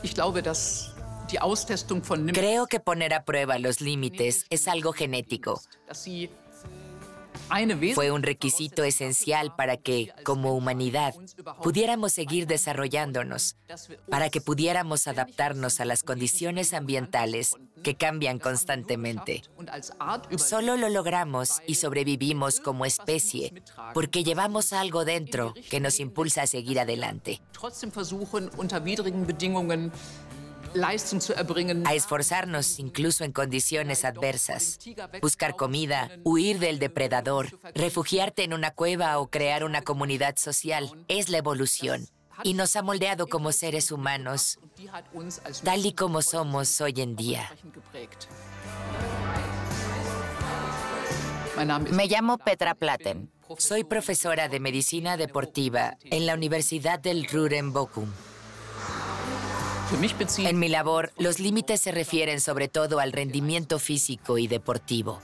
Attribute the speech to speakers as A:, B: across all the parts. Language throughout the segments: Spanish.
A: Creo que poner a prueba los límites es algo genético. Fue un requisito esencial para que, como humanidad, pudiéramos seguir desarrollándonos, para que pudiéramos adaptarnos a las condiciones ambientales que cambian constantemente. Solo lo logramos y sobrevivimos como especie porque llevamos algo dentro que nos impulsa a seguir adelante. A esforzarnos incluso en condiciones adversas. Buscar comida, huir del depredador, refugiarte en una cueva o crear una comunidad social es la evolución y nos ha moldeado como seres humanos, tal y como somos hoy en día. Me llamo Petra Platen. Soy profesora de medicina deportiva en la Universidad del Ruhr en Bochum. En mi labor, los límites se refieren sobre todo al rendimiento físico y deportivo.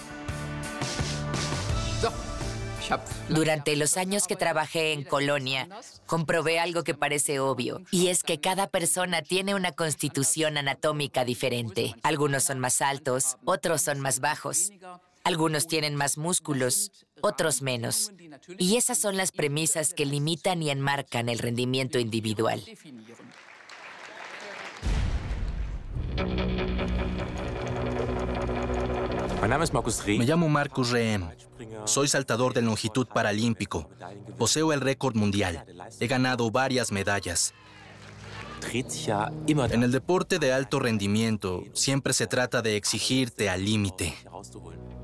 A: Durante los años que trabajé en Colonia, comprobé algo que parece obvio, y es que cada persona tiene una constitución anatómica diferente. Algunos son más altos, otros son más bajos. Algunos tienen más músculos, otros menos. Y esas son las premisas que limitan y enmarcan el rendimiento individual.
B: Me llamo Markus Rehem. Soy saltador de longitud paralímpico. Poseo el récord mundial. He ganado varias medallas. En el deporte de alto rendimiento, siempre se trata de exigirte al límite.